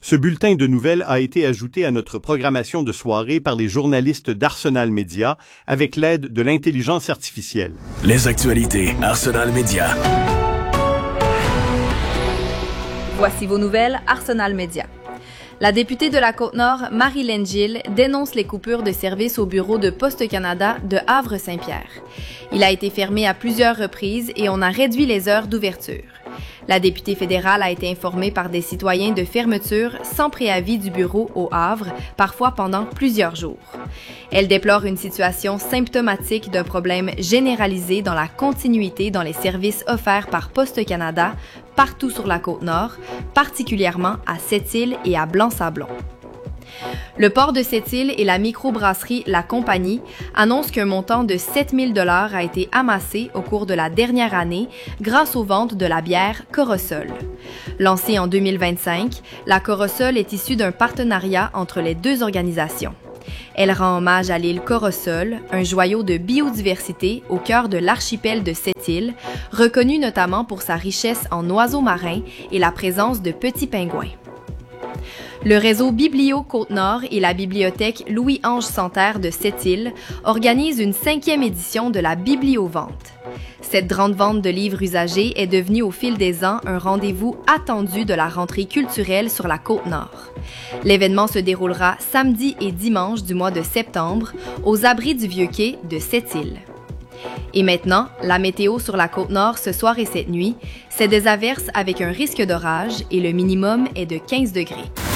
Ce bulletin de nouvelles a été ajouté à notre programmation de soirée par les journalistes d'Arsenal Media avec l'aide de l'intelligence artificielle. Les actualités Arsenal Media. Voici vos nouvelles Arsenal Media. La députée de la Côte-Nord, Marie-Laine Gilles, dénonce les coupures de service au bureau de Poste Canada de Havre-Saint-Pierre. Il a été fermé à plusieurs reprises et on a réduit les heures d'ouverture. La députée fédérale a été informée par des citoyens de fermeture sans préavis du bureau au Havre, parfois pendant plusieurs jours. Elle déplore une situation symptomatique d'un problème généralisé dans la continuité dans les services offerts par Poste Canada partout sur la Côte-Nord, particulièrement à Sept-Îles et à Blanc-Sablon. Le port de Sept-Îles et la microbrasserie La Compagnie annoncent qu'un montant de 7 000 $ a été amassé au cours de la dernière année grâce aux ventes de la bière Corossol. Lancée en 2025, la Corossol est issue d'un partenariat entre les deux organisations. Elle rend hommage à l'île Corossol, un joyau de biodiversité au cœur de l'archipel de Sept-Îles, reconnu notamment pour sa richesse en oiseaux marins et la présence de petits pingouins. Le réseau Biblio Côte-Nord et la bibliothèque Louis-Ange Santerre de Sept-Îles organisent une 5e édition de la Bibliovente. Cette grande vente de livres usagés est devenue au fil des ans un rendez-vous attendu de la rentrée culturelle sur la Côte-Nord. L'événement se déroulera samedi et dimanche du mois de septembre aux abris du Vieux-Quai de Sept-Îles. Et maintenant, la météo sur la Côte-Nord ce soir et cette nuit, c'est des averses avec un risque d'orage et le minimum est de 15 degrés.